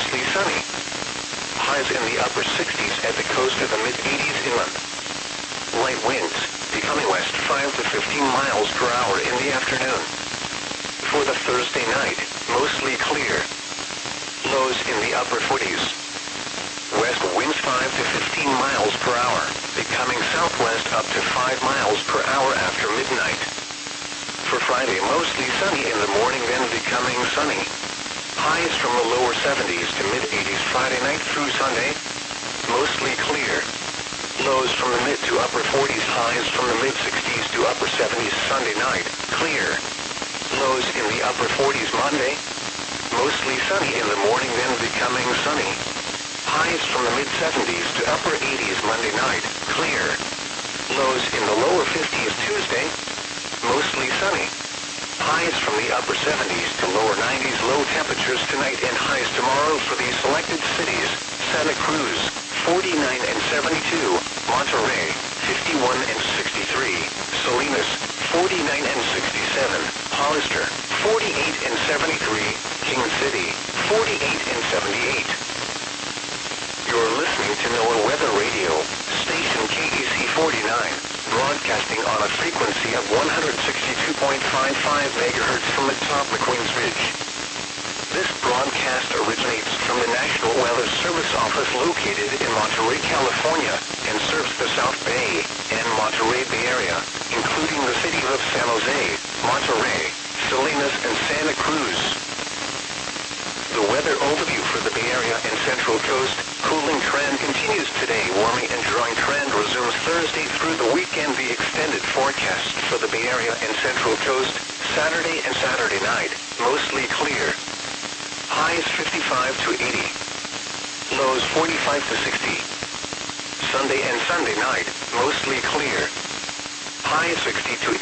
mostly sunny. Highs in the upper 60s at the coast of the mid-80s inland. Light winds, becoming west 5 to 15 miles per hour in the afternoon. For the Thursday night, mostly clear. Lows in the upper 40s. West winds 5 to 15 miles per hour, becoming southwest up to 5 miles per hour after midnight. For Friday, mostly sunny in the morning, then becoming sunny. Highs from the lower 70s to mid-80s Friday night through Sunday. Mostly clear. Lows from the mid to upper 40s, highs from the mid-60s to upper 70s Sunday night, clear. Lows in the upper 40s Monday. Mostly sunny in the morning, then becoming sunny. Highs from the mid-70s to upper 80s Monday night, clear. Lows in the lower 50s Tuesday. Mostly sunny. Highs from the upper 70s to lower 90s, low temperatures tonight and highs tomorrow for these selected cities: Santa Cruz, 49 and 72, Monterrey, 51 and 63, Salinas, 49 and 67, Hollister, 48 and 73, King City, 48 and 78. You're listening to NOAA Weather Radio, station KEC 49, broadcasting on a frequency of 162.55 MHz from atop the Queens Ridge. This broadcast originates from the National Weather Service office located in Monterey, California, and serves the South Bay and Monterey Bay Area, including the cities of San Jose, Monterey, Salinas, and Santa Cruz. The weather overview for the Bay Area and Central Coast: cooling trend continues today, warming and drying trend resumes Thursday through the weekend. The extended forecast for the Bay Area and Central Coast: Saturday and Saturday night, mostly clear. Highs 55 to 80. Lows 45 to 60. Sunday and Sunday night, mostly clear. Highs 60 to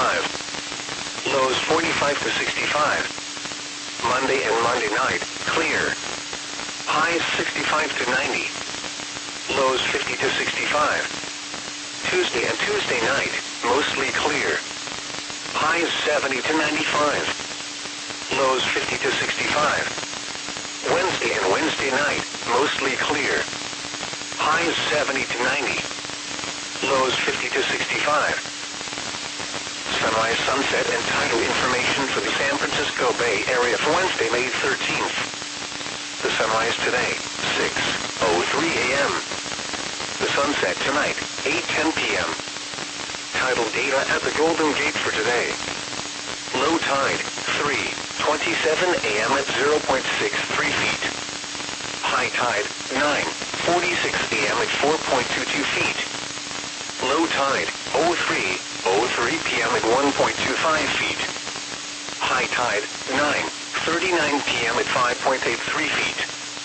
85. Lows 45 to 65. Monday and Monday night, clear. Highs 65 to 90. Lows 50 to 65. Tuesday and Tuesday night, mostly clear. Highs 70 to 95. Lows 50 to 65. Wednesday and Wednesday night, mostly clear. Highs 70 to 90. Lows 50 to 65. Sunrise, sunset, and tidal information for the San Francisco Bay Area for Wednesday, May 13th. The sunrise today, 6:03 a.m. The sunset tonight, 8:10 p.m. Tidal data at the Golden Gate for today. Low tide, 3:27 a.m. at 0.63 feet. High tide, 9:46 a.m. at 4.22 feet. Low tide, 03:03 p.m. at 1.25 feet. High tide, 9:39 p.m. at 5.83 feet.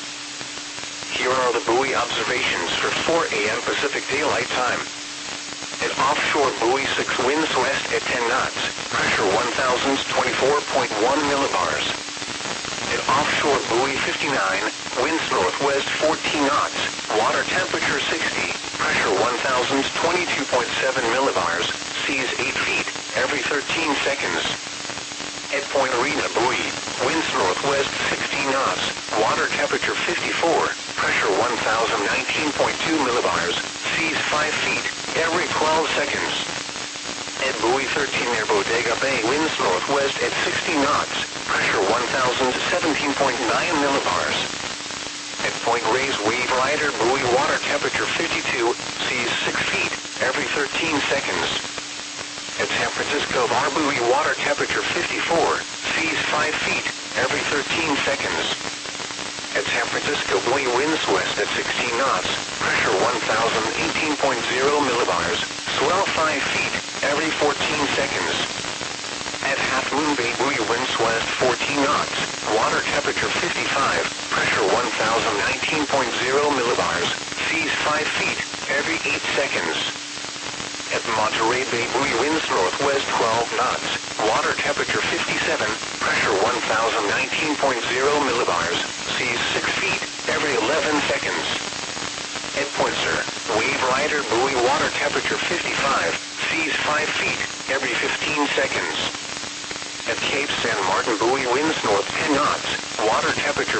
Here are the buoy observations for 4 a.m. Pacific Daylight Time. At offshore buoy 6, winds west at 10 knots, pressure 1,024.1 millibars. At offshore buoy 59, winds northwest 14 knots, water temperature 60, pressure 1,022.7 millibars, seas 8 feet, every 13 seconds. At Point Arena buoy, winds northwest 16 knots, water temperature 54, pressure 1,019.2 millibars, seas 5 feet, every 12 seconds. At buoy 13 near Bodega Bay, winds northwest at 60 knots, pressure 1,017.9 millibars. At Point Reyes Wave Rider buoy, water temperature 52, seas 6 feet, every 13 seconds. At San Francisco Bar buoy, water temperature 54, seas 5 feet, every 13 seconds. At San Francisco buoy, winds west at 16 knots, pressure 1,018.0 millibars, swell 5 feet, every 14 seconds. At Half Moon Bay buoy, winds west 14 knots, water temperature 55, pressure 1,019.0 millibars, seas 5 feet, every 8 seconds. At Monterey Bay buoy, winds northwest 12 knots, water temperature 57, pressure 1,019.0 millibars, seas 6 feet, every 11 seconds. At Point Sur, Wave Rider buoy, water temperature 55, seas 5 feet, every 15 seconds. At Cape San Martin buoy, winds north 10 knots, water temperature